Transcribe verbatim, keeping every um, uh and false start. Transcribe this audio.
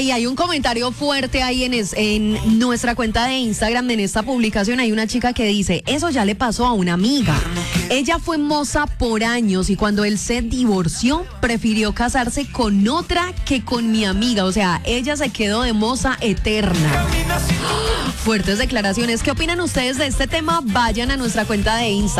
y hay un comentario fuerte ahí en, es, en nuestra cuenta de Instagram, en esta publicación hay una chica que dice, eso ya le pasó a una amiga. Ella fue moza por años y cuando él se divorció, prefirió casarse con otra que con mi amiga. O sea, ella se quedó de moza eterna. Fuertes declaraciones. ¿Qué opinan ustedes de este tema? Vayan a nuestra cuenta de Instagram.